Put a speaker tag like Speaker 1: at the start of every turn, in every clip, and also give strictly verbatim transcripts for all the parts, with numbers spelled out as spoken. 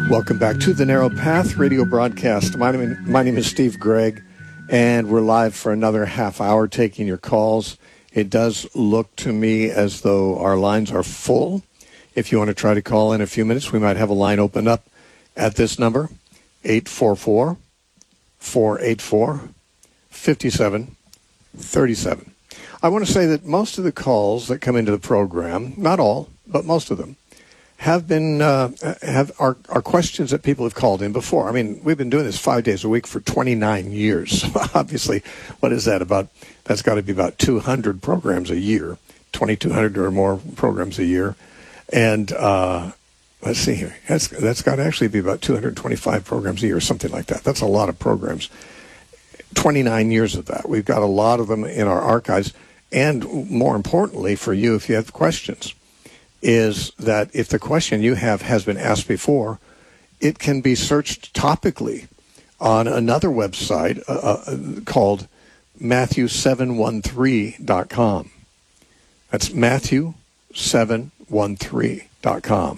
Speaker 1: Welcome back to the Narrow Path radio broadcast. My name, my name is Steve Gregg, and we're live for another half hour taking your calls. It does look to me as though our lines are full. If you want to try to call in a few minutes, we might have a line open up at this number, eight four four, four eight four, five seven three seven. I want to say that most of the calls that come into the program, not all, but most of them, have been uh, have are, are questions that people have called in before. I mean, we've been doing this five days a week for twenty-nine years. So obviously, what is that about? That's got to be about two hundred programs a year, twenty-two hundred or more programs a year. And uh, let's see here. That's, that's got to actually be about two hundred twenty-five programs a year or something like that. That's a lot of programs. twenty-nine years of that. We've got a lot of them in our archives. And more importantly for you, if you have questions, is that if the question you have has been asked before, it can be searched topically on another website uh, uh, called Matthew seven one three dot com. That's Matthew seven one three dot com.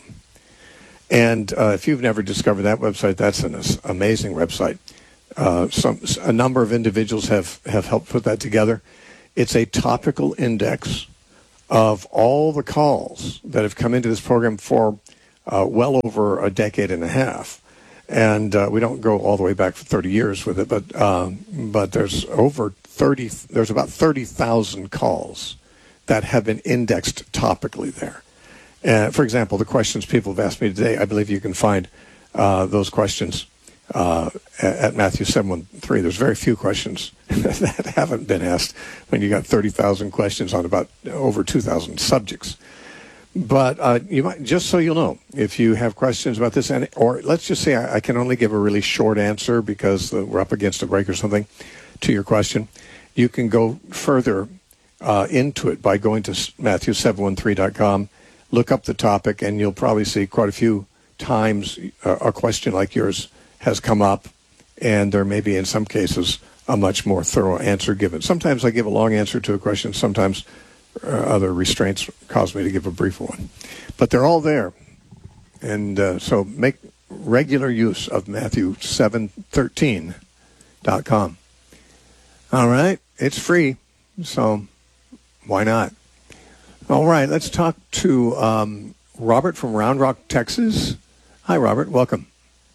Speaker 1: And uh, if you've never discovered that website, that's an amazing website. Uh, some a number of individuals have, have helped put that together. It's a topical index of all the calls that have come into this program for uh, well over a decade and a half. And uh, we don't go all the way back for thirty years with it, but um, but there's over thirty, there's about thirty thousand calls that have been indexed topically there. Uh, for example, the questions people have asked me today, I believe you can find uh, those questions uh, at Matthew seven one three. There's very few questions that haven't been asked when you got thirty thousand questions on about over two thousand subjects. But uh, you might, just so you'll know, if you have questions about this, and or let's just say I, I can only give a really short answer because the, we're up against a break or something to your question, you can go further uh, into it by going to Matthew seven one three dot com, look up the topic, and you'll probably see quite a few times uh, a question like yours has come up, and there may be, in some cases, a much more thorough answer given. Sometimes I give a long answer to a question. Sometimes uh, other restraints cause me to give a brief one. But they're all there. And uh, so make regular use of Matthew seven thirteen dot com. All right. It's free, so why not? All right. Let's talk to um, Robert from Round Rock, Texas. Hi, Robert. Welcome.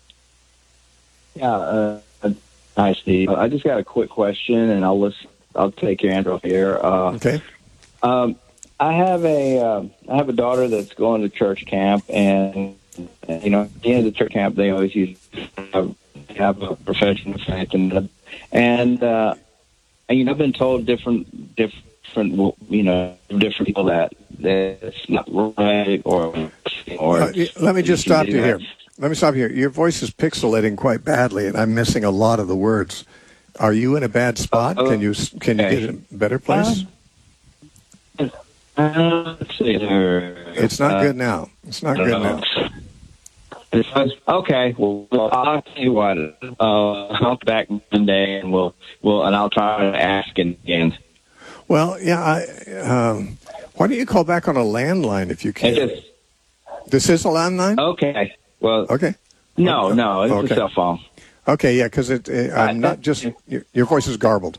Speaker 2: Yeah, uh, hi, Steve. I just got a quick question, and I'll listen, I'll take your answer off here. Uh,
Speaker 1: okay.
Speaker 2: Um, I have a uh, I have a daughter that's going to church camp, and you know, at the end of the church camp, they always use have, have a profession of faith, and and uh, and you know, I've been told different different you know different people that that's not right or or.
Speaker 1: Uh, let me just stop you here. Let me stop you here. Your voice is pixelating quite badly, and I'm missing a lot of the words. Are you in a bad spot? Uh, can you can you get in a better place?
Speaker 2: Uh, uh, let's see here.
Speaker 1: It's not
Speaker 2: uh,
Speaker 1: good now. It's not good now.
Speaker 2: Okay. Well, I'll tell you what. Uh, I'll be back Monday, and we'll we'll and I'll try to ask again.
Speaker 1: Well, yeah. I, um, why don't you call back on a landline if you can?
Speaker 2: Just,
Speaker 1: this is a landline.
Speaker 2: Okay. Well,
Speaker 1: okay.
Speaker 2: No, no, it's
Speaker 1: okay.
Speaker 2: a cell phone.
Speaker 1: Okay, yeah, because it, it, I'm not just your, your voice is garbled.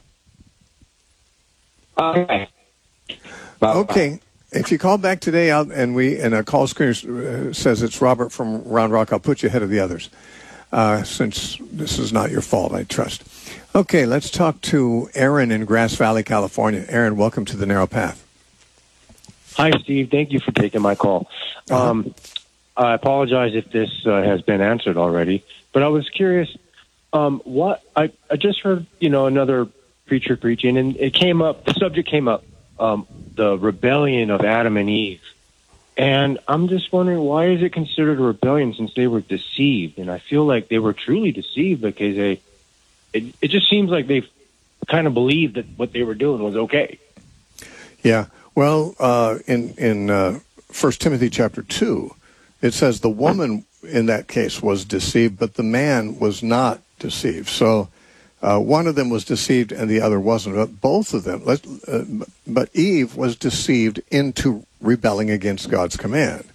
Speaker 2: Okay.
Speaker 1: Bye, okay. Bye. If you call back today, I'll, and we and a call screener uh, says it's Robert from Round Rock, I'll put you ahead of the others, uh, since this is not your fault, I trust. Okay, let's talk to Aaron in Grass Valley, California. Aaron, welcome to the Narrow Path.
Speaker 3: Hi, Steve. Thank you for taking my call.
Speaker 1: Uh-huh.
Speaker 3: Um, I apologize if this uh, has been answered already, but I was curious. Um, what I, I just heard, you know, another preacher preaching, and it came up. The subject came up, um, the rebellion of Adam and Eve, and I'm just wondering, why is it considered a rebellion since they were deceived? And I feel like they were truly deceived because they, it, it just seems like they kind of believed that what they were doing was okay.
Speaker 1: Yeah. Well, uh, in in uh, First Timothy chapter two. It says the woman in that case was deceived, but the man was not deceived. So uh, one of them was deceived and the other wasn't. But both of them, uh, but Eve was deceived into rebelling against God's command.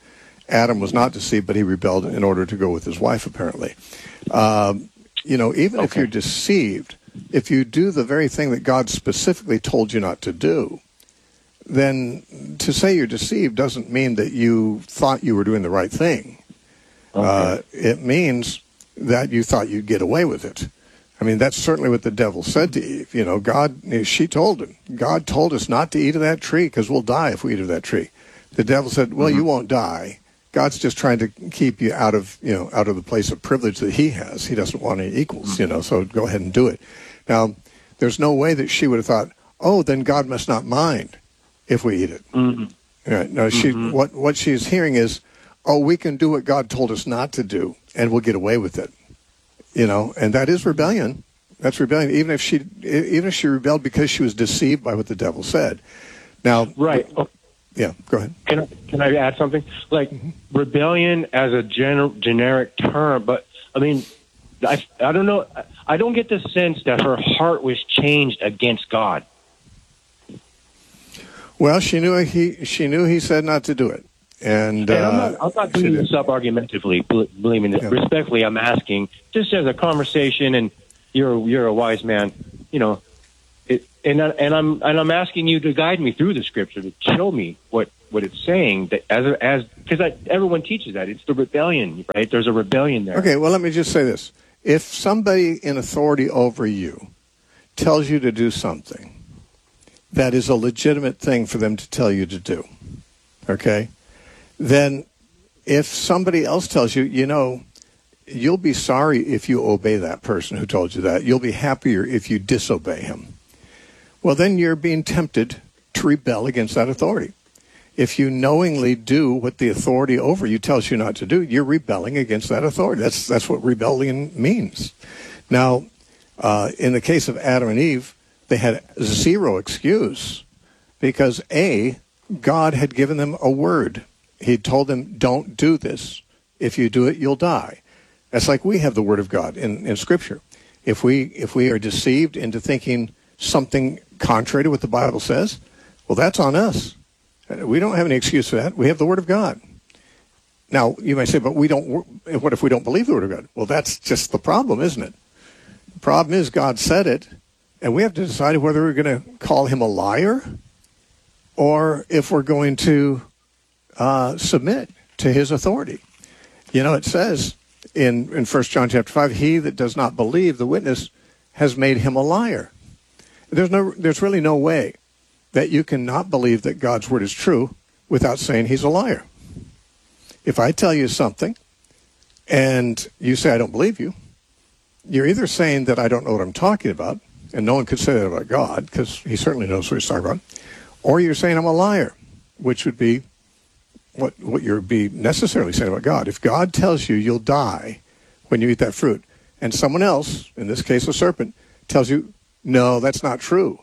Speaker 1: Adam was not deceived, but he rebelled in order to go with his wife, apparently. Um, you know, even okay. if you're deceived, if you do the very thing that God specifically told you not to do, then to say you're deceived doesn't mean that you thought you were doing the right thing. Okay. Uh, it means that you thought you'd get away with it. I mean, that's certainly what the devil said to Eve. You know, God, she told him, God told us not to eat of that tree because we'll die if we eat of that tree. The devil said, well, mm-hmm. you won't die. God's just trying to keep you out of, you know, out of the place of privilege that he has. He doesn't want any equals, mm-hmm. you know, so go ahead and do it. Now, there's no way that she would have thought, oh, then God must not mind if we eat it. Mm-hmm. Right. No, she, mm-hmm. what, what she's hearing is, oh, we can do what God told us not to do, and we'll get away with it. You know, and that is rebellion. That's rebellion, even if she, even if she rebelled because she was deceived by what the devil said. Now,
Speaker 3: right. Oh.
Speaker 1: Yeah, go ahead.
Speaker 3: Can I, can I add something? Like mm-hmm. rebellion as a gener- generic term, but I mean, I, I don't know. I don't get the sense that her heart was changed against God.
Speaker 1: Well, she knew he. She knew he said not to do it, and,
Speaker 3: and I'm not. I'm not doing this up argumentatively. Believe me, yeah. respectfully, I'm asking just as a conversation, and you're you're a wise man, you know. It, and I, and I'm and I'm asking you to guide me through the scripture to show me what, what it's saying that as a, as because everyone teaches that it's the rebellion, right? There's a rebellion there.
Speaker 1: Okay, well, let me just say this: if somebody in authority over you tells you to do something, that is a legitimate thing for them to tell you to do. Okay, then if somebody else tells you, you know, you'll be sorry if you obey that person who told you that. You'll be happier if you disobey him. Well, then you're being tempted to rebel against that authority. If you knowingly do what the authority over you tells you not to do, you're rebelling against that authority. That's that's what rebellion means. Now, uh, in the case of Adam and Eve, they had zero excuse because, A, God had given them a word. He told them, don't do this. If you do it, you'll die. That's like we have the word of God in, in Scripture. If we if we are deceived into thinking something contrary to what the Bible says, well, that's on us. We don't have any excuse for that. We have the Word of God. Now, you may say, but we don't. What if we don't believe the Word of God? Well, that's just the problem, isn't it? The problem is God said it, and we have to decide whether we're going to call him a liar or if we're going to uh, submit to his authority. You know, it says in, in First John chapter five, he that does not believe the witness has made him a liar. There's no, there's really no way that you can not believe that God's word is true without saying he's a liar. If I tell you something and you say I don't believe you, you're either saying that I don't know what I'm talking about, and no one could say that about God because he certainly knows what he's talking about, or you're saying I'm a liar, which would be what, what you'd be necessarily saying about God. If God tells you you'll die when you eat that fruit, and someone else, in this case a serpent, tells you, no, that's not true.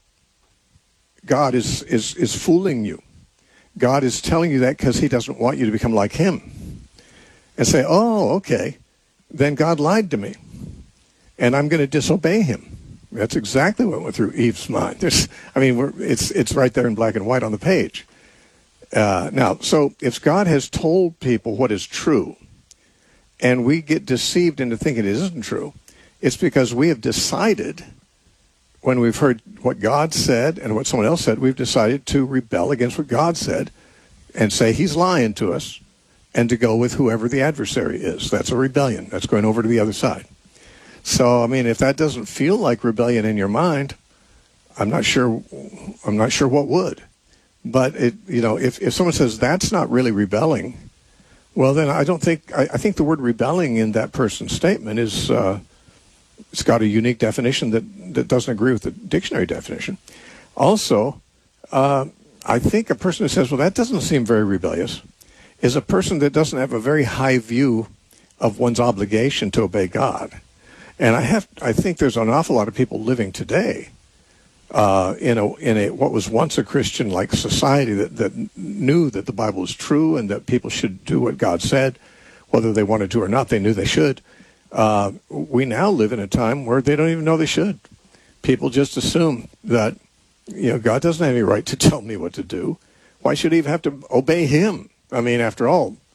Speaker 1: God is, is, is fooling you. God is telling you that because he doesn't want you to become like him. And say, oh, okay, then God lied to me, and I'm going to disobey him. That's exactly what went through Eve's mind. There's, I mean, we're, it's it's right there in black and white on the page. Uh, now, so if God has told people what is true, and we get deceived into thinking it isn't true, it's because we have decided, when we've heard what God said and what someone else said, we've decided to rebel against what God said and say he's lying to us and to go with whoever the adversary is. That's a rebellion. That's going over to the other side. So, I mean, if that doesn't feel like rebellion in your mind, I'm not sure I'm not sure what would. But, it, you know, if, if someone says that's not really rebelling, well, then I don't think, I, I think the word rebelling in that person's statement is, uh, it's got a unique definition that, that doesn't agree with the dictionary definition. Also, uh, I think a person who says, well, that doesn't seem very rebellious, is a person that doesn't have a very high view of one's obligation to obey God. And I have, I think there's an awful lot of people living today uh, in a in a what was once a Christian-like society that, that knew that the Bible was true and that people should do what God said, whether they wanted to or not. They knew they should. Uh, we now live in a time where they don't even know they should. People just assume that, you know, God doesn't have any right to tell me what to do. Why should he even have to obey him? I mean, after all,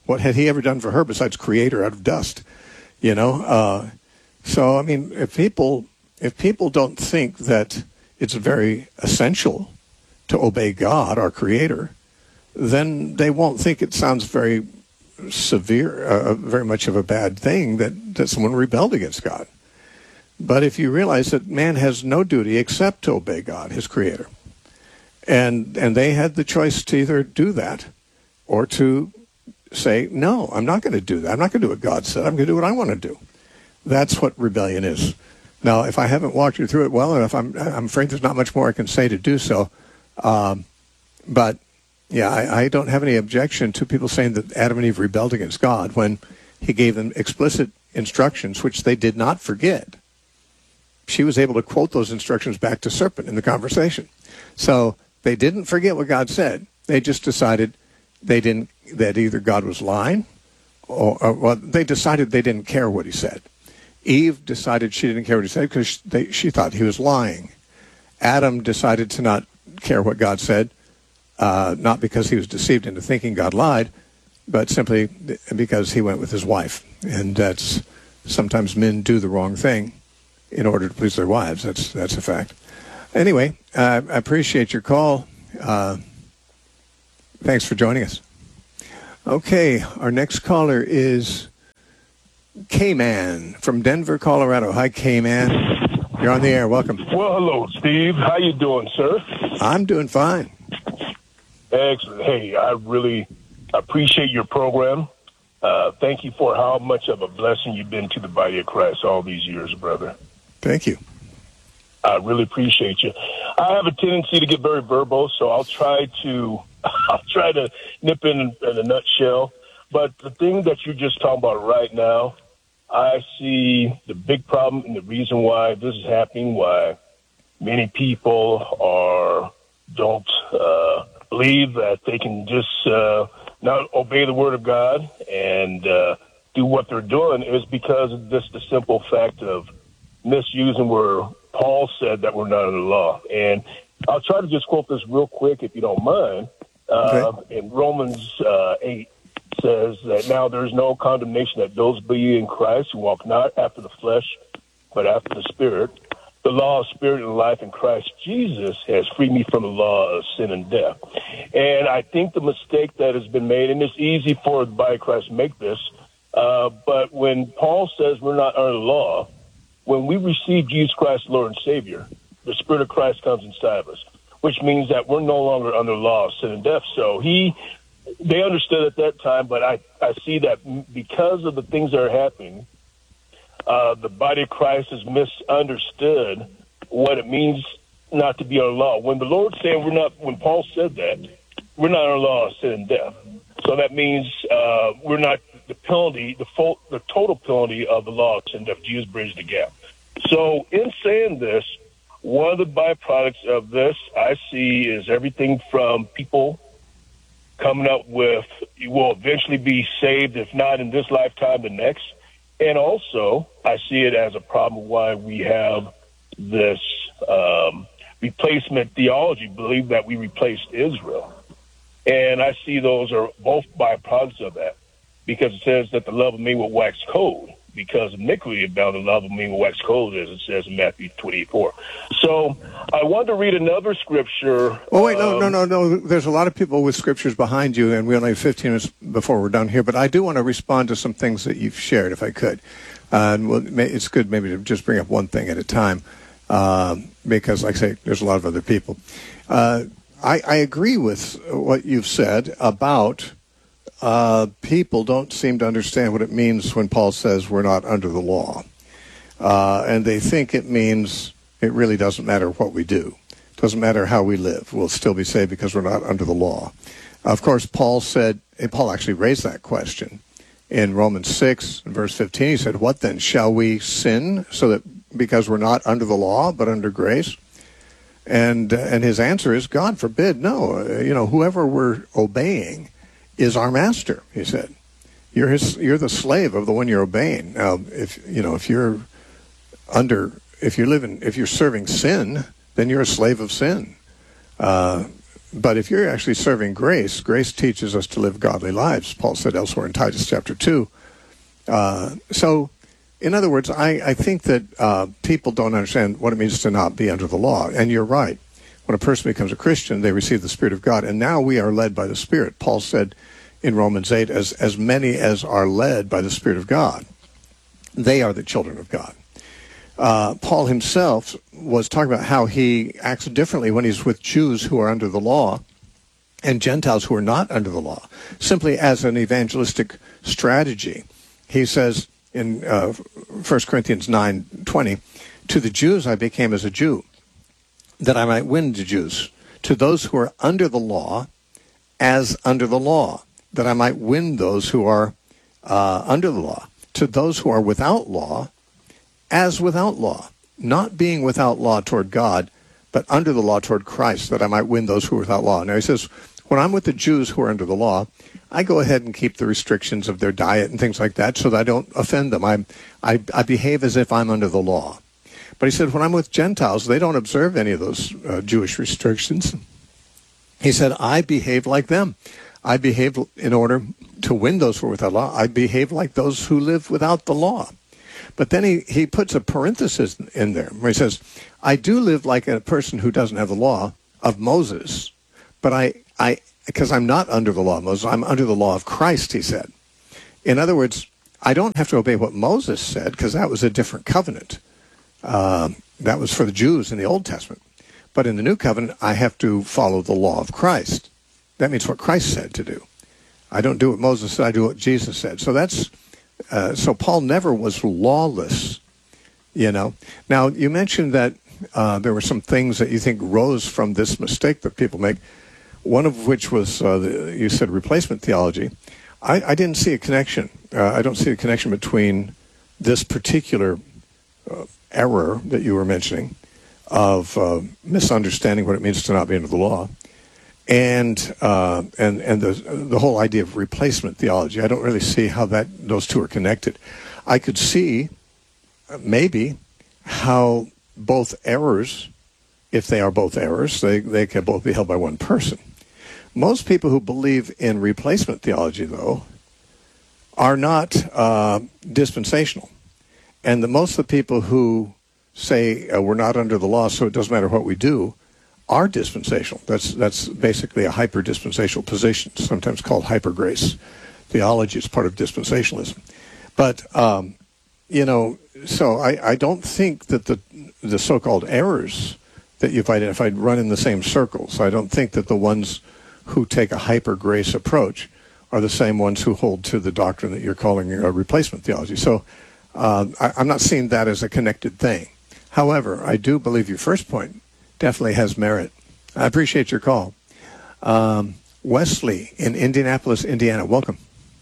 Speaker 1: What had he ever done for her besides create her out of dust? You know? Uh, so, I mean, if people, if people don't think that it's very essential to obey God, our Creator, then they won't think it sounds very severe, uh, very much of a bad thing that, that someone rebelled against God. But if you realize that man has no duty except to obey God, his Creator, and and they had the choice to either do that or to say, no, I'm not going to do that. I'm not going to do what God said. I'm going to do what I want to do. That's what rebellion is. Now, if I haven't walked you through it well enough, I'm, I'm afraid there's not much more I can say to do so. Um, but, yeah, I, I don't have any objection to people saying that Adam and Eve rebelled against God when he gave them explicit instructions, which they did not forget. She was able to quote those instructions back to serpent in the conversation. So they didn't forget what God said. They just decided they didn't, that either God was lying or, or well, they decided they didn't care what he said. Eve decided she didn't care what he said because they, she thought he was lying. Adam decided to not care what God said, uh, not because he was deceived into thinking God lied, but simply because he went with his wife. And that's, sometimes men do the wrong thing in order to please their wives. That's that's a fact. Anyway, uh, I appreciate your call. Uh, thanks for joining us. Okay, our next caller is K-Man from Denver, Colorado. Hi, K-Man. You're on the air. Welcome.
Speaker 4: Well, hello, Steve. How you doing, sir?
Speaker 1: I'm doing fine.
Speaker 4: Excellent. Hey, I really appreciate your program. Uh, thank you for how much of a blessing you've been to the body of Christ all these years, brother.
Speaker 1: Thank you.
Speaker 4: I really appreciate you. I have a tendency to get very verbal, so I'll try to I'll try to nip in in a nutshell. But the thing that you're just talking about right now, I see the big problem and the reason why this is happening, why many people are don't uh, believe that they can just uh, not obey the word of God and uh, do what they're doing is because of just the simple fact of misusing where Paul said that we're not under the law. And I'll try to just quote this real quick, if you don't mind. Uh, okay. In Romans uh, eight says that now there's no condemnation that those be in Christ who walk not after the flesh, but after the Spirit. The law of spirit and life in Christ Jesus has freed me from the law of sin and death. And I think the mistake that has been made, and it's easy for the body of Christ to make this, uh, but when Paul says we're not under the law, when we receive Jesus Christ, Lord and Savior, the Spirit of Christ comes inside of us, which means that we're no longer under the law of sin and death. So he, they understood at that time, but I, I see that because of the things that are happening, uh, the body of Christ has misunderstood what it means not to be under law. When the Lord said we're not, when Paul said that, we're not under law of sin and death. So that means uh, we're not the penalty, the full, the total penalty of the law of sin and death. Jesus bridged the gap. So in saying this, one of the byproducts of this I see is everything from people coming up with, you will eventually be saved, if not in this lifetime, the next. And also, I see it as a problem why we have this um, replacement theology, believe that we replaced Israel. And I see those are both byproducts of that, because it says that the love of many will wax cold, because iniquity abound, the love of many will wax cold, as it says in Matthew twenty-four. So I wanted to read another scripture.
Speaker 1: Oh, wait, no,
Speaker 4: um,
Speaker 1: no, no, no. There's a lot of people with scriptures behind you, and we only have fifteen minutes before we're done here. But I do want to respond to some things that you've shared, if I could. Uh, and well, it's good maybe to just bring up one thing at a time, um, because, like I say, there's a lot of other people. Uh, I, I agree with what you've said about uh, people don't seem to understand what it means when Paul says we're not under the law. Uh, and they think it means it really doesn't matter what we do. It doesn't matter how we live. We'll still be saved because we're not under the law. Of course, Paul said, and Paul actually raised that question in Romans six, verse fifteen. He said, what then? Shall we sin so that because we're not under the law but under grace? And uh, and his answer is, God forbid, no. Uh, you know, whoever we're obeying is our master, he said. You're his, you're the slave of the one you're obeying. Now, if you know, if you're under, if you're living, if you're serving sin, then you're a slave of sin. Uh, but if you're actually serving grace, grace teaches us to live godly lives, Paul said elsewhere in Titus chapter two. Uh, so, in other words, I, I think that uh, people don't understand what it means to not be under the law. And you're right. When a person becomes a Christian, they receive the Spirit of God. And now we are led by the Spirit. Paul said in Romans eight, as, as many as are led by the Spirit of God, they are the children of God. Uh, Paul himself was talking about how he acts differently when he's with Jews who are under the law and Gentiles who are not under the law, simply as an evangelistic strategy. He says in uh, First Corinthians nine twenty, to the Jews I became as a Jew, that I might win the Jews. To those who are under the law, as under the law, that I might win those who are uh, under the law. To those who are without law, as without law, not being without law toward God, but under the law toward Christ, that I might win those who are without law. Now he says, when I'm with the Jews who are under the law, I go ahead and keep the restrictions of their diet and things like that so that I don't offend them. I, I, I behave as if I'm under the law. But he said, when I'm with Gentiles, they don't observe any of those uh, Jewish restrictions. He said, I behave like them. I behave in order to win those who are without law. I behave like those who live without the law. But then he, he puts a parenthesis in there where he says, I do live like a person who doesn't have the law of Moses, but I, I, because I'm not under the law of Moses, I'm under the law of Christ, he said. In other words, I don't have to obey what Moses said because that was a different covenant. Uh, that was for the Jews in the Old Testament. But in the New Covenant, I have to follow the law of Christ. That means what Christ said to do. I don't do what Moses said, I do what Jesus said. So that's Uh, so Paul never was lawless, you know. Now, you mentioned that uh, there were some things that you think rose from this mistake that people make, one of which was, uh, the, you said, replacement theology. I, I didn't see a connection. Uh, I don't see a connection between this particular uh, error that you were mentioning of uh, misunderstanding what it means to not be under the law and uh, and and the the whole idea of replacement theology. I don't really see how that those two are connected. I could see uh, maybe how both errors, if they are both errors, they they can both be held by one person. Most people who believe in replacement theology, though, are not uh, dispensational, and the most of the people who say uh, we're not under the law, so it doesn't matter what we do, are dispensational. That's that's basically a hyper-dispensational position, sometimes called hyper-grace theology. It's part of dispensationalism. But, um, you know, so I, I don't think that the the so-called errors that you've identified run in the same circles. I don't think that the ones who take a hyper-grace approach are the same ones who hold to the doctrine that you're calling a replacement theology. So uh, I, I'm not seeing that as a connected thing. However, I do believe your first point definitely has merit. I appreciate your call. Um, Wesley in Indianapolis, Indiana. Welcome.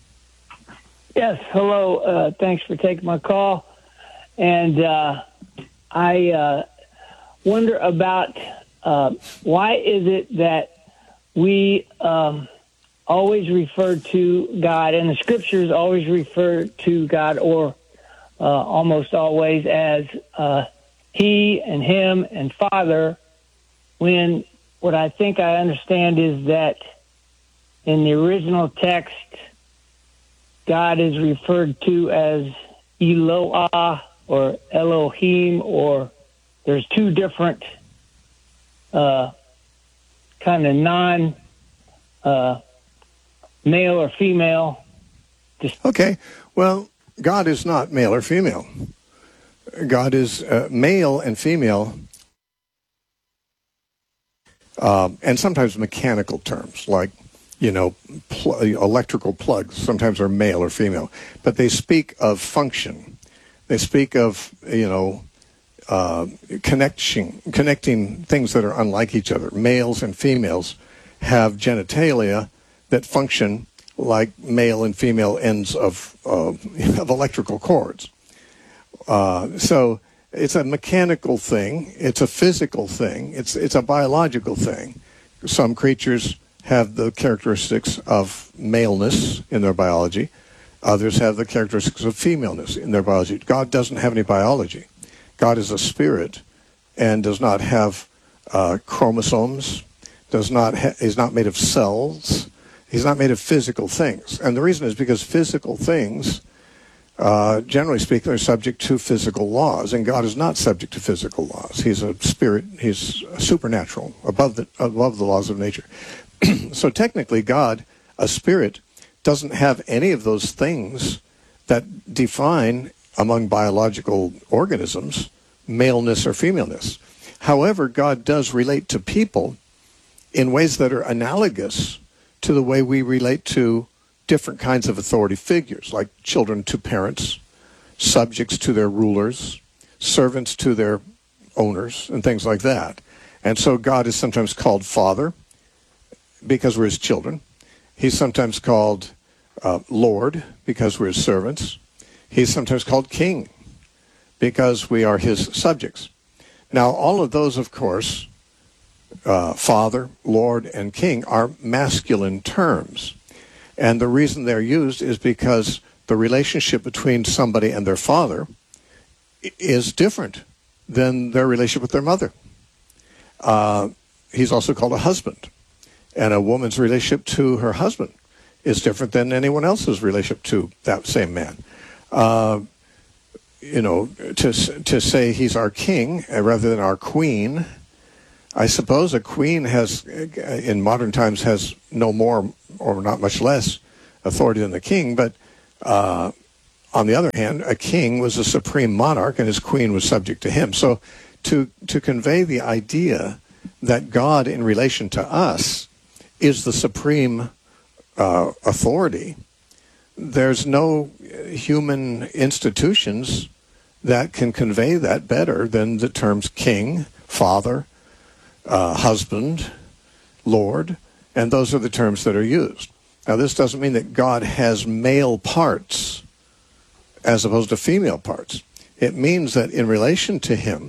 Speaker 5: Yes, hello. Uh, thanks for taking my call. And uh, I uh, wonder about uh, why is it that we um, always refer to God, and the scriptures always refer to God, or uh, almost always, as uh, He and Him and Father, when what I think I understand is that in the original text, God is referred to as Eloah or Elohim, or there's two different uh, kind of non uh, male or female.
Speaker 1: Okay, well, God is not male or female. God is uh, male and female, um, and sometimes mechanical terms like, you know, pl- electrical plugs sometimes are male or female, but they speak of function. They speak of, you know, uh, connection, connecting things that are unlike each other. Males and females have genitalia that function like male and female ends of uh, of electrical cords. Uh, so it's a mechanical thing. It's a physical thing. It's it's a biological thing. Some creatures have the characteristics of maleness in their biology. Others have the characteristics of femaleness in their biology. God doesn't have any biology. God is a spirit and does not have uh, chromosomes, does not ha- is not made of cells. He's not made of physical things. And the reason is because physical things, uh, generally speaking, are subject to physical laws, and God is not subject to physical laws. He's a spirit. He's supernatural, above the above the laws of nature. So technically, God, a spirit, doesn't have any of those things that define, among biological organisms, maleness or femaleness. However, God does relate to people in ways that are analogous to the way we relate to different kinds of authority figures, like children to parents, subjects to their rulers, servants to their owners, and things like that. And so God is sometimes called Father because we're his children. He's sometimes called uh, Lord because we're his servants. He's sometimes called King because we are his subjects. Now, all of those, of course, uh, Father, Lord, and King are masculine terms. And the reason they're used is because the relationship between somebody and their father is different than their relationship with their mother. Uh, he's also called a husband. And a woman's relationship to her husband is different than anyone else's relationship to that same man. Uh, you know, to to say he's our king uh, rather than our queen, I suppose a queen has, uh, in modern times, has no more or not much less authority than the king. But uh, on the other hand, a king was a supreme monarch and his queen was subject to him. So to to convey the idea that God in relation to us is the supreme uh, authority, there's no human institutions that can convey that better than the terms king, father, uh, husband, Lord, and those are the terms that are used. Now, this doesn't mean that God has male parts as opposed to female parts. It means that in relation to him,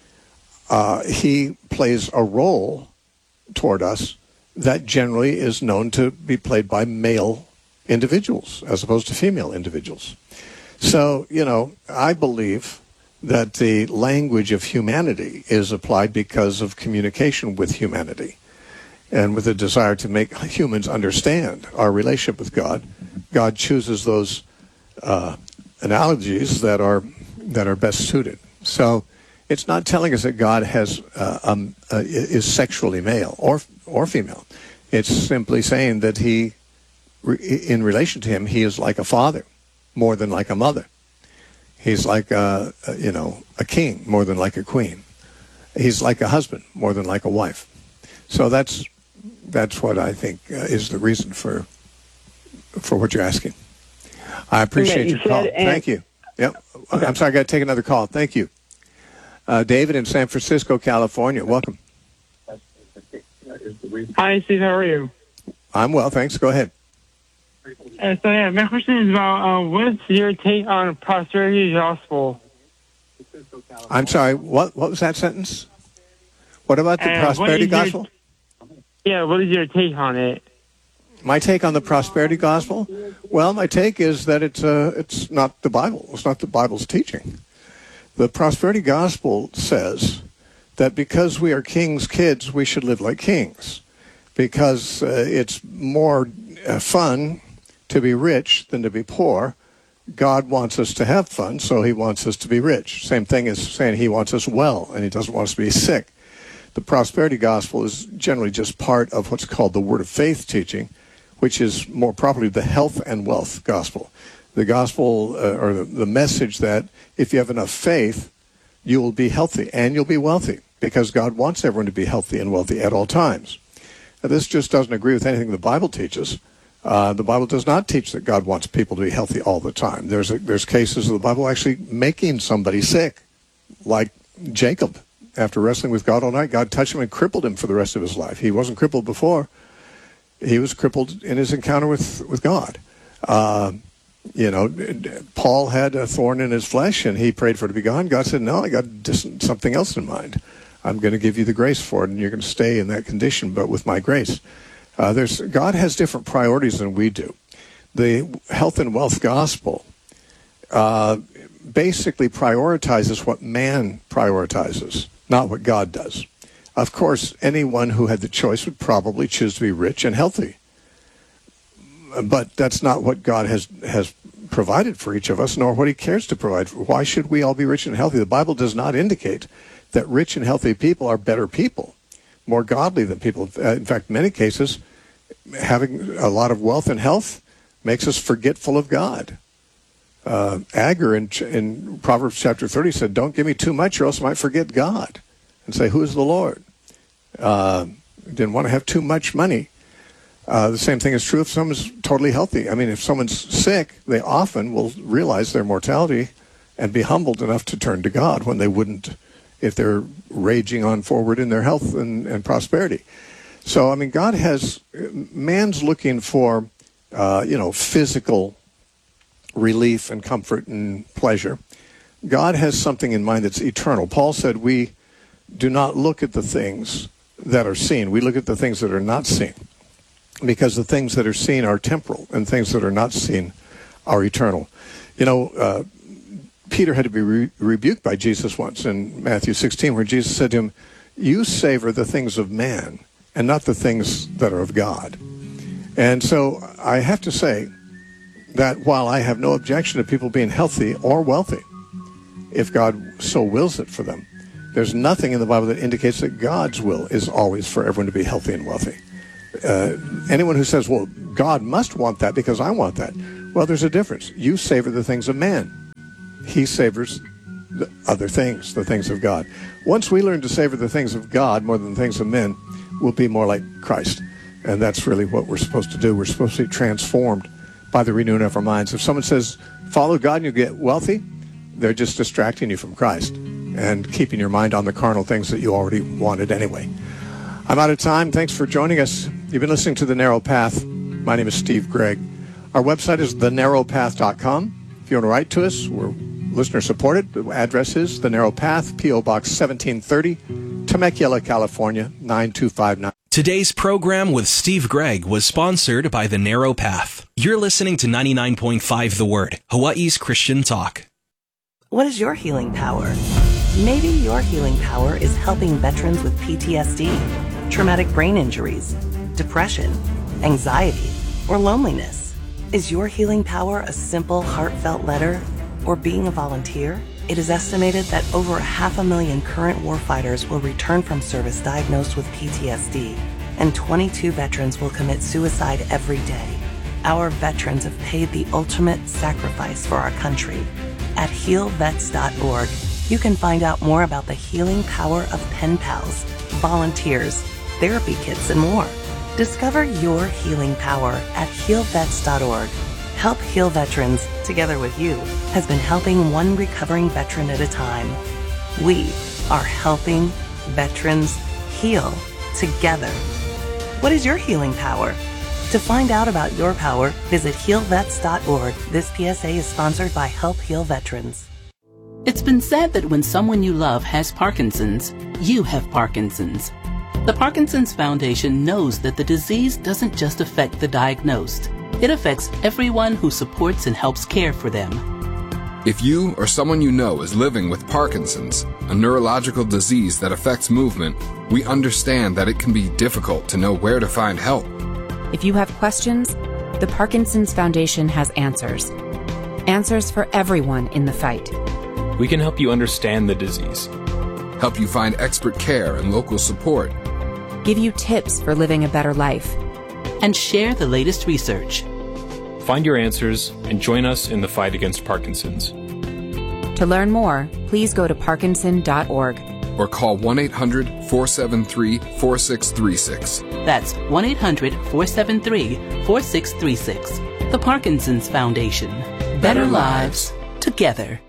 Speaker 1: uh, he plays a role toward us that generally is known to be played by male individuals as opposed to female individuals. So, you know, I believe that the language of humanity is applied because of communication with humanity and with a desire to make humans understand our relationship with God. God chooses those uh, analogies that are that are best suited. So it's not telling us that God has uh, um, uh, is sexually male or or female. It's simply saying that he, in relation to him, he is like a father more than like a mother. He's like a, you know, a king more than like a queen. He's like a husband more than like a wife. So that's that's what I think uh, is the reason for for what you're asking. I appreciate
Speaker 5: okay, you
Speaker 1: your call.
Speaker 5: said, and,
Speaker 1: Thank you. Yep. Okay. I'm sorry, I got to take another call. Thank you. Uh, David in San Francisco, California. Welcome.
Speaker 6: Hi, Steve. How are you?
Speaker 1: I'm well, thanks. Go ahead.
Speaker 6: Uh, so, yeah, my question is about uh, what's your take on prosperity gospel?
Speaker 1: I'm sorry, what What was that sentence? What about the
Speaker 6: Uh,
Speaker 1: prosperity
Speaker 6: what is
Speaker 1: gospel?
Speaker 6: Your, yeah, what is your take on it?
Speaker 1: My take on the prosperity gospel? Well, my take is that it's uh, it's not the Bible. It's not the Bible's teaching. The prosperity gospel says that because we are kings' kids, we should live like kings. Because uh, it's more uh, fun to be rich than to be poor. God wants us to have fun, so he wants us to be rich. Same thing as saying he wants us well, and he doesn't want us to be sick. The prosperity gospel is generally just part of what's called the word of faith teaching, which is more properly the health and wealth gospel. The gospel, uh, or the, the message that if you have enough faith, you will be healthy and you'll be wealthy, because God wants everyone to be healthy and wealthy at all times. Now, this just doesn't agree with anything the Bible teaches. Uh, the Bible does not teach that God wants people to be healthy all the time. There's a, there's cases of the Bible actually making somebody sick, like Jacob. After wrestling with God all night, God touched him and crippled him for the rest of his life. He wasn't crippled before. He was crippled in his encounter with, with God. Uh, you know, Paul had a thorn in his flesh, and he prayed for it to be gone. God said, no, I got something else in mind. I'm going to give you the grace for it, and you're going to stay in that condition, but with my grace. Uh, there's God has different priorities than we do. The health and wealth gospel uh, basically prioritizes what man prioritizes, not what God does. Of course, anyone who had the choice would probably choose to be rich and healthy. But that's not what God has, has provided for each of us, nor what he cares to provide. Why should we all be rich and healthy? The Bible does not indicate that rich and healthy people are better people, more godly than people. Uh, in fact, in many cases, having a lot of wealth and health makes us forgetful of God. Uh, Agur in, in Proverbs chapter thirty said, don't give me too much or else I might forget God and say, who is the Lord? Uh, didn't want to have too much money. Uh, the same thing is true if someone's totally healthy. I mean, if someone's sick, they often will realize their mortality and be humbled enough to turn to God when they wouldn't if they're raging on forward in their health and, and prosperity. So, I mean, God has, man's looking for, uh, you know, physical relief and comfort and pleasure. God has something in mind that's eternal. Paul said we do not look at the things that are seen. We look at the things that are not seen, because the things that are seen are temporal and things that are not seen are eternal. You know, uh, Peter had to be re- rebuked by Jesus once in Matthew sixteen, where Jesus said to him, you savor the things of man and not the things that are of God. And so I have to say that while I have no objection to people being healthy or wealthy, if God so wills it for them, there's nothing in the Bible that indicates that God's will is always for everyone to be healthy and wealthy. Uh, anyone who says, well, God must want that because I want that, well, there's a difference. You savor the things of man. He savors the other things, the things of God. Once we learn to savor the things of God more than the things of men, we'll be more like Christ. And that's really what we're supposed to do. We're supposed to be transformed by the renewing of our minds. If someone says, follow God and you get wealthy, they're just distracting you from Christ and keeping your mind on the carnal things that you already wanted anyway. I'm out of time. Thanks for joining us. You've been listening to The Narrow Path. My name is Steve Gregg. Our website is the narrow path dot com. If you want to write to us, we're listener supported. The address is The Narrow Path, P O Box seventeen thirty, Temecula, California, nine two five nine.
Speaker 7: Today's program with Steve Gregg was sponsored by The Narrow Path. You're listening to ninety-nine point five The Word, Hawaii's Christian Talk.
Speaker 8: What is your healing power? Maybe your healing power is helping veterans with P T S D, traumatic brain injuries, depression, anxiety, or loneliness. Is your healing power a simple, heartfelt letter or being a volunteer? It is estimated that over half a million current warfighters will return from service diagnosed with P T S D, and twenty-two veterans will commit suicide every day. Our veterans have paid the ultimate sacrifice for our country. At heal vets dot org, you can find out more about the healing power of pen pals, volunteers, therapy kits, and more. Discover your healing power at heal vets dot org. Help Heal Veterans, together with you, has been helping one recovering veteran at a time. We are helping veterans heal together. What is your healing power? To find out about your power, visit heal vets dot org. This P S A is sponsored by Help Heal Veterans.
Speaker 9: It's been said that when someone you love has Parkinson's, you have Parkinson's. The Parkinson's Foundation knows that the disease doesn't just affect the diagnosed. It affects everyone who supports and helps care for them.
Speaker 10: If you or someone you know is living with Parkinson's, a neurological disease that affects movement, we understand that it can be difficult to know where to find help.
Speaker 11: If you have questions, the Parkinson's Foundation has answers. Answers for everyone in the fight.
Speaker 12: We can help you understand the disease,
Speaker 10: help you find expert care and local support,
Speaker 11: give you tips for living a better life,
Speaker 9: and share the latest research.
Speaker 12: Find your answers and join us in the fight against Parkinson's.
Speaker 11: To learn more, please go to parkinson dot org
Speaker 10: or call one eight hundred, four seven three, four six three six.
Speaker 9: That's one eight hundred, four seven three, four six three six. The Parkinson's Foundation. Better, Better lives together.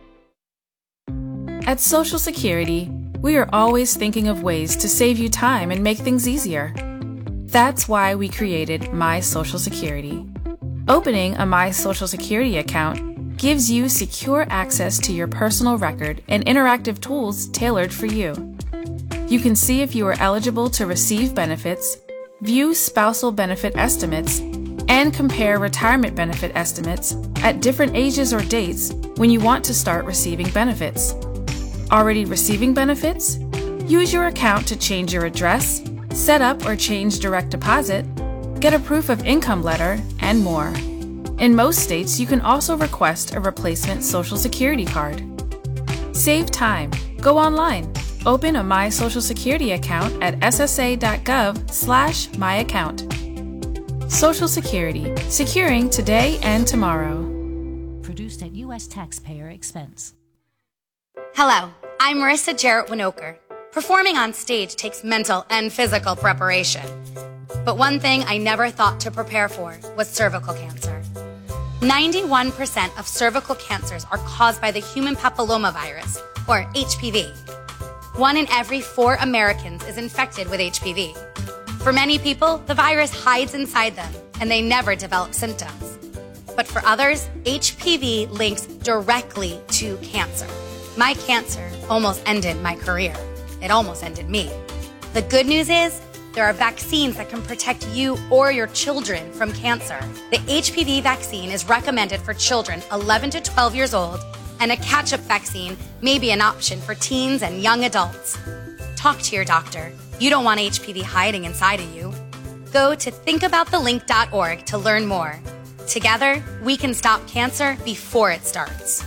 Speaker 13: At Social Security, we are always thinking of ways to save you time and make things easier. That's why we created My Social Security. Opening a My Social Security account gives you secure access to your personal record and interactive tools tailored for you. You can see if you are eligible to receive benefits, view spousal benefit estimates, and compare retirement benefit estimates at different ages or dates when you want to start receiving benefits. Already receiving benefits? Use your account to change your address, set up or change direct deposit, get a proof of income letter, and more. In most states, you can also request a replacement Social Security card. Save time. Go online. Open a My Social Security account at s s a dot gov slash my account. Social Security. Securing today and tomorrow.
Speaker 14: Produced at U S taxpayer expense.
Speaker 15: Hello, I'm Marissa Jarrett Winokur. Performing on stage takes mental and physical preparation. But one thing I never thought to prepare for was cervical cancer. ninety-one percent of cervical cancers are caused by the human papillomavirus, or H P V. One in every four Americans is infected with H P V. For many people, the virus hides inside them and they never develop symptoms. But for others, H P V links directly to cancer. My cancer almost ended my career. It almost ended me. The good news is, there are vaccines that can protect you or your children from cancer. The H P V vaccine is recommended for children eleven to twelve years old, and a catch-up vaccine may be an option for teens and young adults. Talk to your doctor. You don't want H P V hiding inside of you. Go to think about the link dot org to learn more. Together, we can stop cancer before it starts.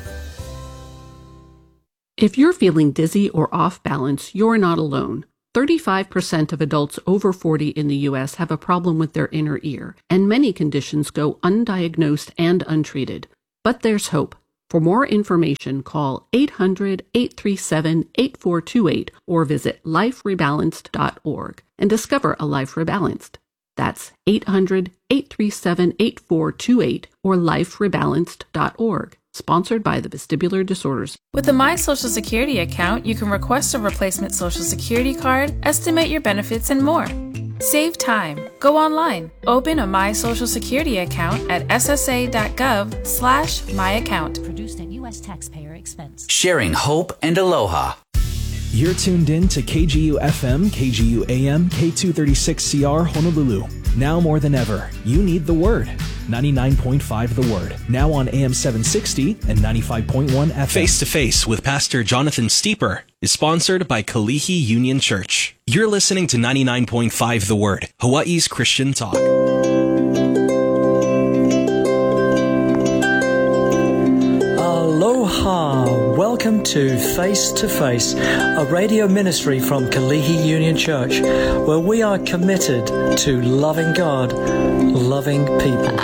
Speaker 9: If you're feeling dizzy or off balance, you're not alone. thirty-five percent of adults over forty in the U S have a problem with their inner ear, and many conditions go undiagnosed and untreated. But there's hope. For more information, call eight hundred, eight three seven, eight four two eight or visit life rebalanced dot org and discover a life rebalanced. That's eight hundred, eight three seven, eight four two eight or life rebalanced dot org. Sponsored by the Vestibular Disorders.
Speaker 13: With a My Social Security account, you can request a replacement Social Security card, estimate your benefits, and more. Save time. Go online. Open a My Social Security account at s s a dot gov slash my account.
Speaker 14: Produced at U S taxpayer expense.
Speaker 16: Sharing hope and aloha.
Speaker 17: You're tuned in to K G U F M, K G U A M, K two thirty-six C R Honolulu. Now more than ever, you need the Word. ninety-nine point five The Word. Now on A M seven sixty and ninety-five point one F M.
Speaker 7: Face to Face with Pastor Jonathan Steeper is sponsored by Kalihi Union Church. You're listening to ninety-nine point five The Word, Hawaii's Christian Talk.
Speaker 18: Aloha! Welcome to Face to Face, a radio ministry from Kalihi Union Church, where we are committed to loving God, loving people.